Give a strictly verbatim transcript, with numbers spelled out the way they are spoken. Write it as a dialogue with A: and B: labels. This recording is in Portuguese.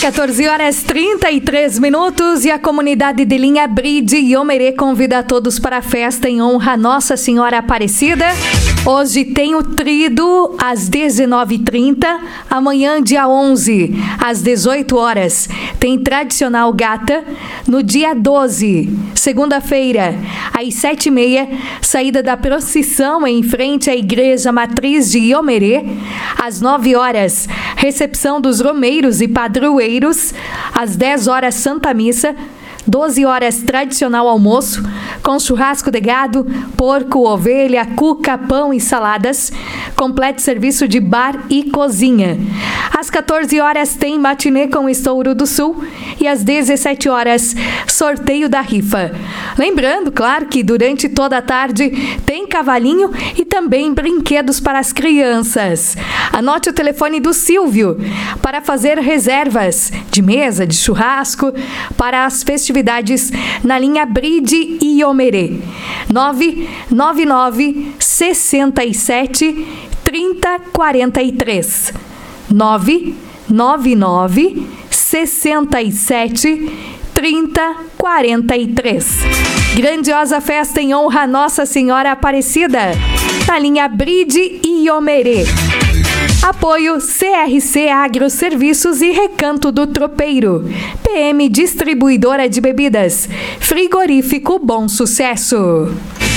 A: quatorze horas e trinta e três minutos e a comunidade de Linha Bride e Iomerê convida a todos para a festa em honra a Nossa Senhora Aparecida. Hoje tem o trido às dezenove e trinta, amanhã dia onze às dezoito horas tem tradicional gata. No dia doze, segunda-feira, às sete e meia, saída da procissão em frente à Igreja Matriz de Iomerê. Às nove horas, recepção dos romeiros e padroeiros. Às dez horas, Santa Missa. doze horas, tradicional almoço, com churrasco de gado, porco, ovelha, cuca, pão e saladas. Completo serviço de bar e cozinha. Às quatorze horas, tem matinê com Estouro do Sul. E às dezessete horas, sorteio da rifa. Lembrando, claro, que durante toda a tarde tem cavalinho e também brinquedos para as crianças. Anote o telefone do Silvio para fazer reservas de mesa, de churrasco, para as festividades na linha Bride e Iomerê. nove nove nove, seis sete, três zero quatro três. nove nove nove, seis sete, três zero quatro três. Grandiosa festa em honra a Nossa Senhora Aparecida, na linha Bride e Iomerê. Apoio C R C Agroserviços e Recanto do Tropeiro. P M Distribuidora de Bebidas. Frigorífico Bom Sucesso.